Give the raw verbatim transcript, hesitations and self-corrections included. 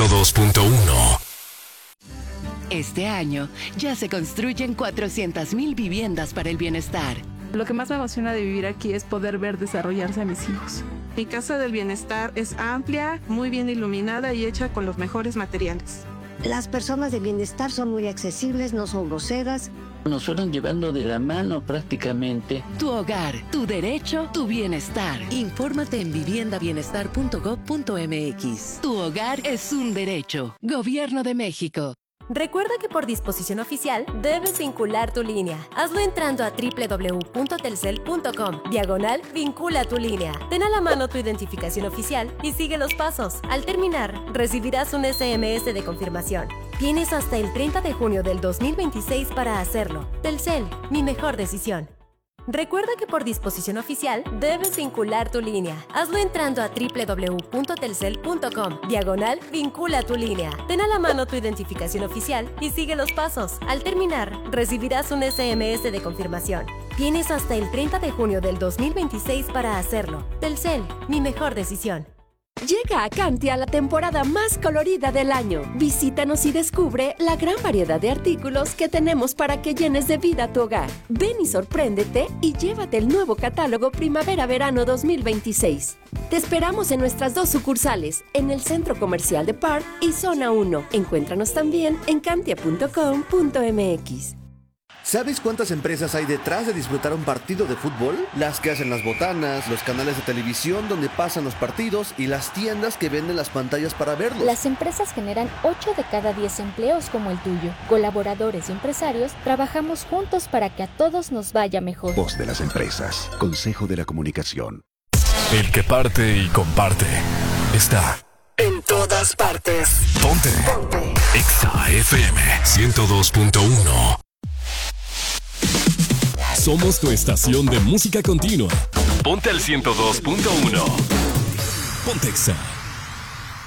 ciento dos punto uno. Este año ya se construyen cuatrocientas mil viviendas para el bienestar. Lo que más me emociona de vivir aquí es poder ver desarrollarse a mis hijos. Mi casa del bienestar es amplia, muy bien iluminada y hecha con los mejores materiales. Las personas de bienestar son muy accesibles, no son groseras. Nos fueron llevando de la mano prácticamente. Tu hogar, tu derecho, tu bienestar. Infórmate en vivienda bienestar punto gob punto eme equis. Tu hogar es un derecho. Gobierno de México. Recuerda que por disposición oficial debes vincular tu línea. Hazlo entrando a doble u doble u doble u punto telcel punto com, diagonal vincula tu línea. Ten a la mano tu identificación oficial y sigue los pasos. Al terminar, recibirás un ese eme ese de confirmación. Tienes hasta el treinta de junio del dos mil veintiséis para hacerlo. Telcel, mi mejor decisión. Recuerda que por disposición oficial debes vincular tu línea. Hazlo entrando a doble u doble u doble u punto telcel punto com, diagonal vincula tu línea. Ten a la mano tu identificación oficial y sigue los pasos. Al terminar, recibirás un ese eme ese de confirmación. Tienes hasta el treinta de junio del dos mil veintiséis para hacerlo. Telcel, mi mejor decisión. Llega a Cantia la temporada más colorida del año. Visítanos y descubre la gran variedad de artículos que tenemos para que llenes de vida tu hogar. Ven y sorpréndete y llévate el nuevo catálogo Primavera-Verano dos mil veintiséis. Te esperamos en nuestras dos sucursales, en el Centro Comercial de Park y Zona uno. Encuéntranos también en cantia punto com punto eme equis. ¿Sabes cuántas empresas hay detrás de disfrutar un partido de fútbol? Las que hacen las botanas, los canales de televisión donde pasan los partidos y las tiendas que venden las pantallas para verlos. Las empresas generan ocho de cada diez empleos como el tuyo. Colaboradores y empresarios trabajamos juntos para que a todos nos vaya mejor. Voz de las empresas. Consejo de la Comunicación. El que parte y comparte está en todas partes. Ponte. Ponte. Exa F M ciento dos punto uno. Somos tu estación de música continua. Ponte al ciento dos punto uno. Ponte Exa.